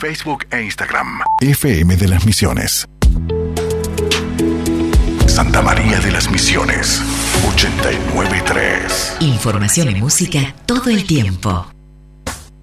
Facebook e Instagram. FM de las Misiones. Santa María de las Misiones, 89.3. Información y música todo el tiempo.